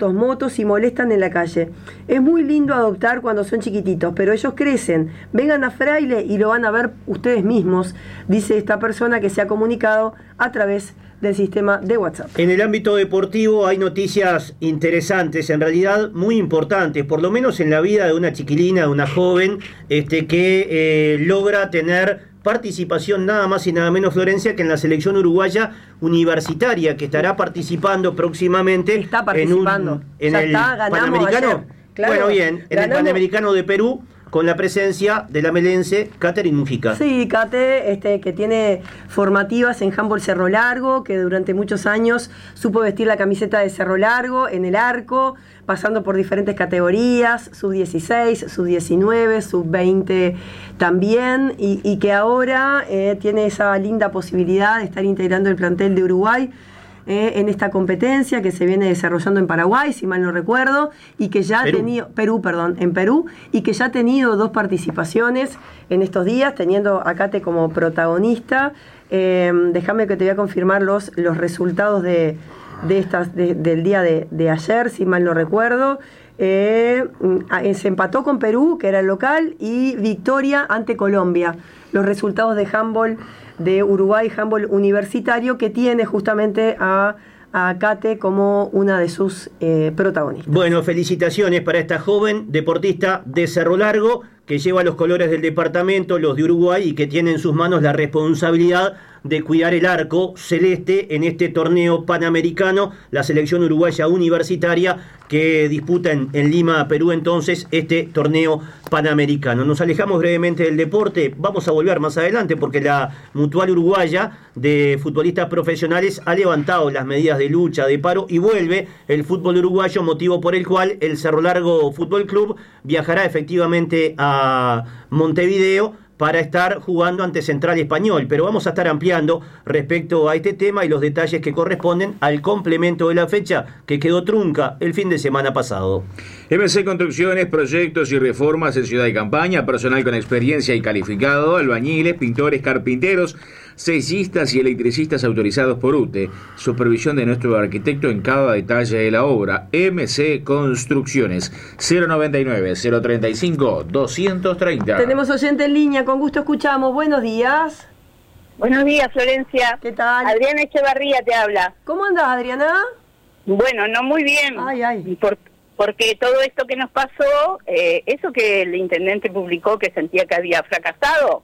autos, motos y molestan en la calle. Es muy lindo adoptar cuando son chiquititos, pero ellos crecen. Vengan a Fraile y lo van a ver ustedes mismos, dice esta persona que se ha comunicado a través del sistema de WhatsApp. En el ámbito deportivo hay noticias interesantes, en realidad muy importantes, por lo menos en la vida de una chiquilina, de una joven que logra tener participación nada más y nada menos, Florencia, que en la selección uruguaya universitaria, que estará participando próximamente en el Panamericano. Claro, bueno, bien, en el Panamericano de Perú, con la presencia de la melense Catherine Mujica. Sí, Cate, que tiene formativas en handball Cerro Largo, que durante muchos años supo vestir la camiseta de Cerro Largo en el arco, pasando por diferentes categorías, sub-16, sub-19, sub-20 también, y que ahora tiene esa linda posibilidad de estar integrando el plantel de Uruguay en esta competencia que se viene desarrollando en Paraguay, si mal no recuerdo, y que ya ha tenido, en Perú, y que ya ha tenido 2 participaciones en estos días, teniendo a Cate como protagonista. Déjame que te voy a confirmar los resultados del día de ayer, si mal no recuerdo. Se empató con Perú, que era el local, y victoria ante Colombia. Los resultados de handball de Uruguay, handball universitario, que tiene justamente a Cate como una de sus protagonistas. Bueno, felicitaciones para esta joven deportista de Cerro Largo, que lleva los colores del departamento, los de Uruguay, y que tiene en sus manos la responsabilidad de cuidar el arco celeste en este torneo panamericano, la selección uruguaya universitaria que disputa en Lima, Perú, entonces, este torneo panamericano. Nos alejamos brevemente del deporte, vamos a volver más adelante porque la Mutual Uruguaya de futbolistas profesionales ha levantado las medidas de lucha, de paro, y vuelve el fútbol uruguayo, motivo por el cual el Cerro Largo Fútbol Club viajará efectivamente a Montevideo para estar jugando ante Central Español, pero vamos a estar ampliando respecto a este tema y los detalles que corresponden al complemento de la fecha que quedó trunca el fin de semana pasado. MC Construcciones, proyectos y reformas en Ciudad y Campaña, personal con experiencia y calificado, albañiles, pintores, carpinteros, sellistas y electricistas autorizados por UTE. Supervisión de nuestro arquitecto en cada detalle de la obra. MC Construcciones, 099-035-230. Tenemos oyente en línea, con gusto escuchamos. Buenos días. Buenos días, Florencia. ¿Qué tal? Adriana Echevarría te habla. ¿Cómo andás, Adriana? Bueno, no muy bien. Porque todo esto que nos pasó, eso que el intendente publicó que sentía que había fracasado,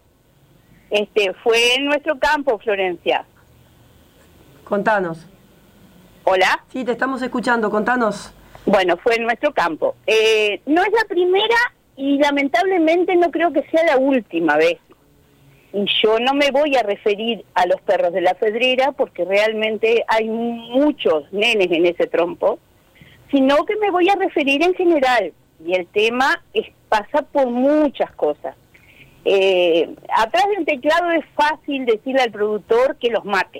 fue en nuestro campo, Florencia. Contanos. ¿Hola? Sí, te estamos escuchando, contanos. Bueno, fue en nuestro campo. No es la primera y lamentablemente no creo que sea la última vez. Y yo no me voy a referir a los perros de la Fedrera porque realmente hay muchos nenes en ese trompo, sino que me voy a referir en general. Y el tema pasa por muchas cosas. Atrás del teclado es fácil decirle al productor que los mate.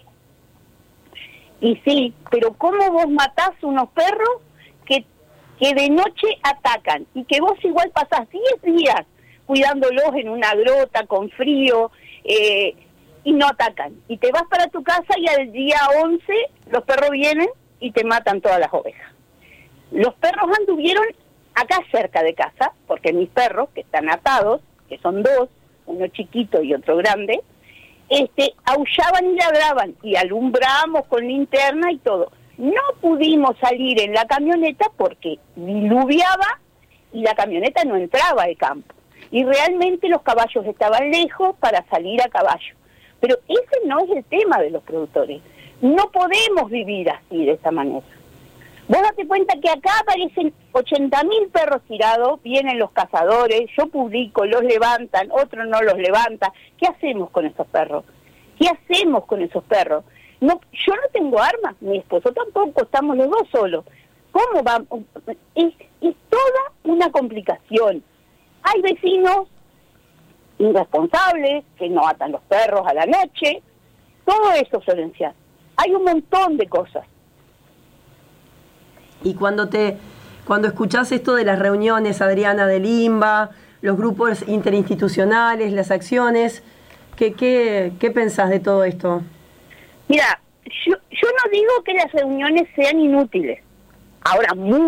Y sí, pero ¿cómo vos matás unos perros que de noche atacan y que vos igual pasás 10 días cuidándolos en una grota con frío y no atacan? Y te vas para tu casa y al día 11 los perros vienen y te matan todas las ovejas. Los perros anduvieron acá cerca de casa, porque mis perros, que están atados, que son 2, uno chiquito y otro grande, aullaban y ladraban, y alumbramos con linterna y todo. No pudimos salir en la camioneta porque diluviaba y la camioneta no entraba al campo. Y realmente los caballos estaban lejos para salir a caballo. Pero ese no es el tema de los productores. No podemos vivir así, de esta manera. Vos date cuenta que acá aparecen 80.000 perros tirados, vienen los cazadores, yo publico, los levantan, otros no los levantan. ¿Qué hacemos con esos perros? ¿Qué hacemos con esos perros? No, yo no tengo armas, mi esposo tampoco, estamos los dos solos. ¿Cómo vamos? Es toda una complicación. Hay vecinos irresponsables que no atan los perros a la noche. Todo eso, Florencia. Hay un montón de cosas. Y cuando escuchás esto de las reuniones, Adriana, del INBA, los grupos interinstitucionales, las acciones, ¿qué pensás de todo esto? Mira, yo no digo que las reuniones sean inútiles. Ahora,